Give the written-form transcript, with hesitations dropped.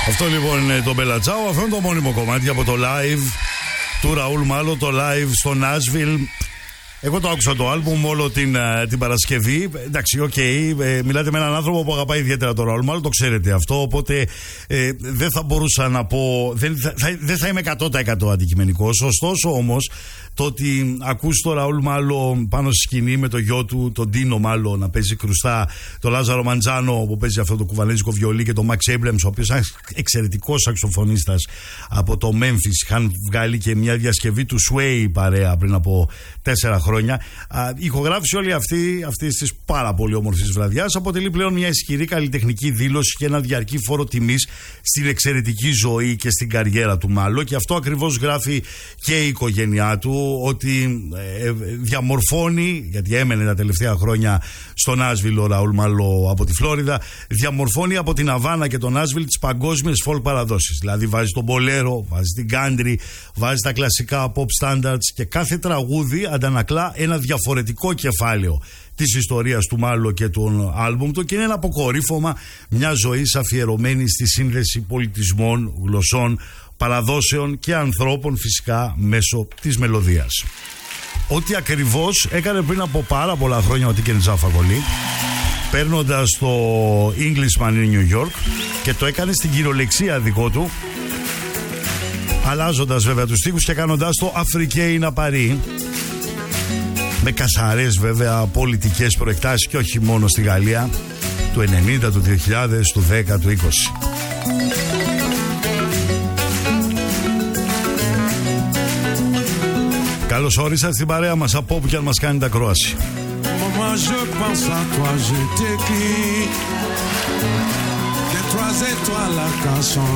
Αυτό λοιπόν είναι το Μπελατσάο. Αυτό είναι το μόνιμο κομμάτι από το live του Ραούλ Μάλο, το live στο Nashville. Εγώ το άκουσα το άλμπουμ όλο την Παρασκευή. Εντάξει, μιλάτε με έναν άνθρωπο που αγαπάει ιδιαίτερα το Ραούλ Μάλο, το ξέρετε αυτό. Οπότε δεν θα μπορούσα να πω. Δεν θα είμαι 100% αντικειμενικός. Ωστόσο όμως, το ότι ακούς το Ραούλ Μάλο πάνω στη σκηνή με το γιο του, τον Ντίνο Μάλο, να παίζει κρουστά, το Λάζαρο Μαντζάνο που παίζει αυτό το κουβαλέζικο βιολί και το Μαξ Έμπλεμς, ο οποίος είναι εξαιρετικός σαξοφωνίστας από το Memphis. Είχαν βγάλει και μια διασκευή του Sway παρέα πριν από 4 χρόνια. Η ηχογράφηση όλη αυτή τη πάρα πολύ όμορφη βραδιά αποτελεί πλέον μια ισχυρή καλλιτεχνική δήλωση και ένα διαρκή φόρο τιμής στην εξαιρετική ζωή και στην καριέρα του Μάλο. Και αυτό ακριβώς γράφει και η οικογένειά του, ότι διαμορφώνει, γιατί έμενε τα τελευταία χρόνια στο Νάσβιλ ο Ραούλ Μάλο από τη Φλόριδα, διαμορφώνει από την Αβάνα και το Νάσβιλ τις παγκόσμιες folk παραδόσεις. Δηλαδή βάζει τον μπολέρο, βάζει την country, βάζει τα κλασικά pop standards και κάθε τραγούδι αντανακλά ένα διαφορετικό κεφάλαιο της ιστορίας του Μάλο και του άλμπουμ του, και είναι ένα αποκορύφωμα μια ζωής αφιερωμένη στη σύνδεση πολιτισμών, γλωσσών, παραδόσεων και ανθρώπων, φυσικά μέσω της μελωδίας. Ό,τι ακριβώς έκανε πριν από πάρα πολλά χρόνια ο Τίκεν Τζάφακολη, παίρνοντας το Englishman in New York, και το έκανε στην κυριολεξία δικό του, αλλάζοντας βέβαια τους στίχους και κάνοντας το Africain à Paris, με καθαρές βέβαια πολιτικές προεκτάσεις, και όχι μόνο στη Γαλλία, του 90, του 2000, του 10, του 20. Καλώς όρισα στην παρέα μας, από όπου και αν μας κάνει τα κρόαση.